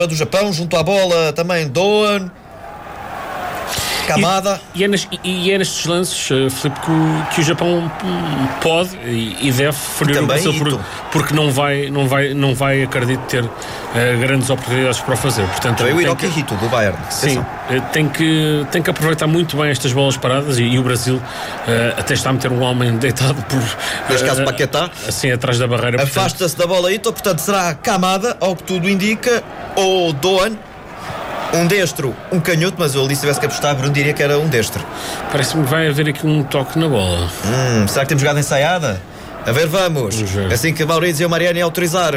do Japão, junto à bola também Doan, Kamada. E é nestes lances, Filipe, que o Japão pode e deve ferir o Brasil, porque não vai, acredito, ter grandes oportunidades para o fazer. Portanto, também o Hiroki Hito do Bayern. Sim, tem que aproveitar muito bem estas bolas paradas e o Brasil até está a meter um homem deitado por... Neste caso Paquetá. Assim, atrás da barreira. Afasta-se da bola Hito, portanto será Kamada, ao que tudo indica, ou Doan. Um destro, um canhoto, mas eu ali se tivesse que apostar, Bruno diria que era um destro. Parece-me que vai haver aqui um toque na bola. Será que temos jogada ensaiada? A ver, vamos. Assim que Maurício e o Mariani autorizar.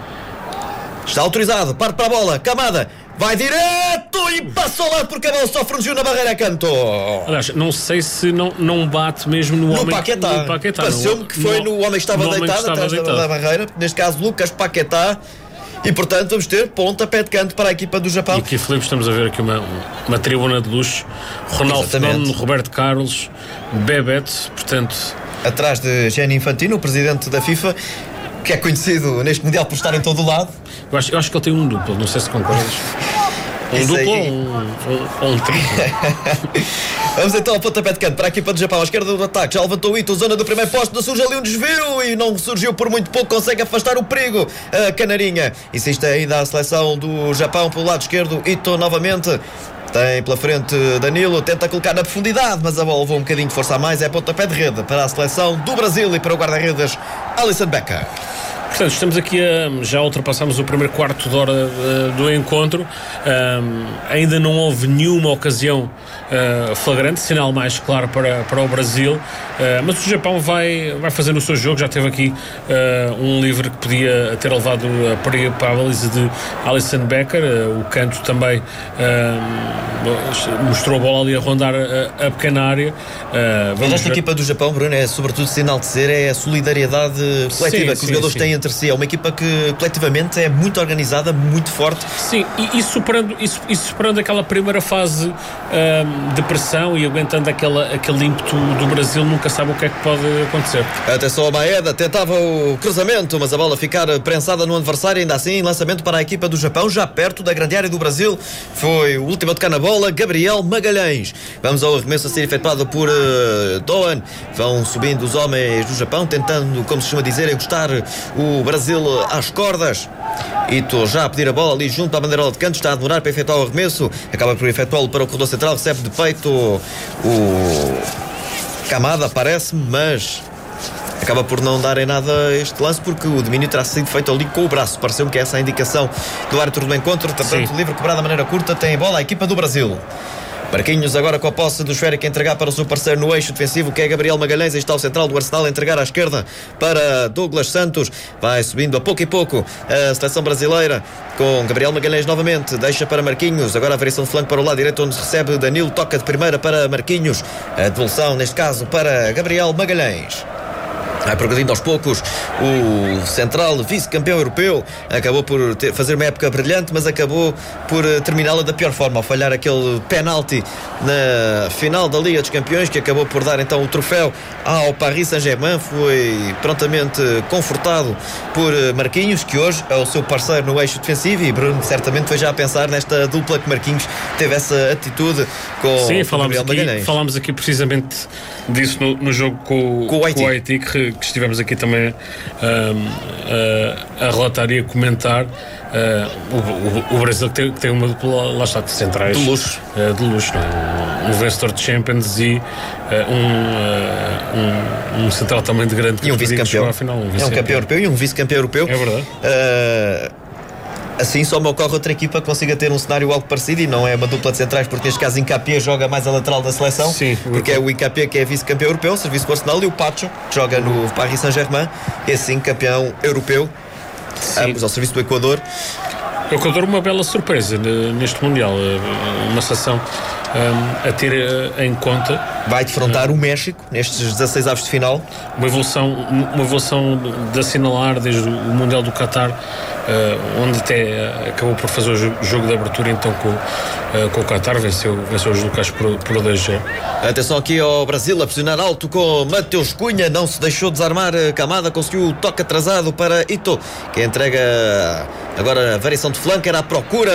Está autorizado, parte para a bola, Kamada, vai direto e passa ao lado porque a bola só franziu na barreira canto. Aliás, não sei se não bate mesmo no homem. Paquetá. Pareceu-me que foi no homem que estava deitado atrás da barreira, neste caso Lucas Paquetá. E portanto vamos ter pontapé de canto para a equipa do Japão. E aqui, Filipe, estamos a ver aqui uma tribuna de luxo. Ronaldo Fenómeno, Roberto Carlos, Bebeto, portanto... Atrás de Gianni Infantino, o presidente da FIFA, que é conhecido neste Mundial por estar em todo o lado. Eu acho que ele tem um duplo, não sei se concordas. Um duplo ou um triplo. Vamos então ao pontapé de canto para a equipa do Japão. À esquerda do ataque, já levantou o Ito, zona do primeiro posto, não surge ali um desvio e não surgiu por muito pouco, consegue afastar o perigo. A Canarinha. Insiste ainda a seleção do Japão pelo lado esquerdo, Ito novamente. Tem pela frente Danilo, tenta colocar na profundidade, mas a bola levou um bocadinho de força a mais. É pontapé de rede para a seleção do Brasil e para o guarda-redes Alisson Becker. Portanto, estamos aqui já ultrapassamos o primeiro quarto de hora do encontro. Ainda não houve nenhuma ocasião flagrante, sinal mais claro para o Brasil, mas o Japão vai fazer o seu jogo. Já teve aqui um livre que podia ter levado para a baliza de Alisson Becker. O canto também mostrou a bola ali a rondar a pequena área. Mas esta equipa do Japão, Bruno, é sobretudo sinal de ser a solidariedade coletiva que os jogadores têm entre si. É uma equipa que coletivamente é muito organizada, muito forte. Sim, e superando aquela primeira fase de pressão e aguentando aquele ímpeto do Brasil, nunca sabe o que é que pode acontecer. Atenção a Maeda, tentava o cruzamento, mas a bola ficar prensada no adversário. Ainda assim, lançamento para a equipa do Japão, já perto da grande área do Brasil. Foi o último a tocar na bola, Gabriel Magalhães. Vamos ao arremesso a ser efetuado por Doan. Vão subindo os homens do Japão, tentando, como se costuma dizer, encostar o Brasil às cordas. Ito já a pedir a bola ali junto à bandeirola de canto, está a demorar para efetuar o arremesso, acaba por efetuá-lo para o corredor central, recebe de peito o Kamada, parece-me, mas acaba por não dar em nada este lance porque o domínio terá sido feito ali com o braço. Pareceu-me que essa é a indicação do árbitro do encontro. Portanto, livre cobrado de maneira curta, tem a bola a equipa do Brasil. Marquinhos agora com a posse do esférico a entregar para o seu parceiro no eixo defensivo, que é Gabriel Magalhães. Aí está o central do Arsenal a entregar à esquerda para Douglas Santos. Vai subindo a pouco e pouco a seleção brasileira com Gabriel Magalhães novamente. Deixa para Marquinhos. Agora a variação de flanco para o lado direito, onde recebe Danilo. Toca de primeira para Marquinhos. A devolução, neste caso, para Gabriel Magalhães. Vai progredindo aos poucos o central vice-campeão europeu. Acabou por fazer uma época brilhante, mas acabou por terminá-la da pior forma, ao falhar aquele penalti na final da Liga dos Campeões, que acabou por dar então o troféu ao Paris Saint-Germain. Foi prontamente confortado por Marquinhos, que hoje é o seu parceiro no eixo defensivo, e Bruno certamente foi já a pensar nesta dupla que Marquinhos teve essa atitude com o Gabriel Magalhães. Falámos aqui precisamente disso no jogo com o Haiti, que estivemos aqui também a relatar e a comentar. O Brasil que tem uma dupla, lá está, de centrais de luxo, um vencedor de Champions e um central também de grande, e um vice-campeão. É um campeão europeu e um vice-campeão europeu. É verdade. Assim só me ocorre outra equipa que consiga ter um cenário algo parecido, e não é uma dupla de centrais, porque neste caso Hincapié joga mais a lateral da seleção. Sim, porque é o Hincapié que é vice-campeão europeu, serviço do Arsenal, e o Pacho que joga no Paris Saint-Germain, esse sim campeão europeu. Sim. Ambos ao serviço do Equador. O Equador, uma bela surpresa neste Mundial, uma seleção a ter em conta. Vai defrontar o México nestes 16 avos de final. Uma evolução de assinalar desde o Mundial do Qatar, onde até acabou por fazer o jogo de abertura então com o Qatar, venceu os locais por 2-0. Atenção aqui ao Brasil a pressionar alto com Mateus Cunha, não se deixou desarmar. Kamada conseguiu o toque atrasado para Ito, que entrega agora a variação de flanco, era à procura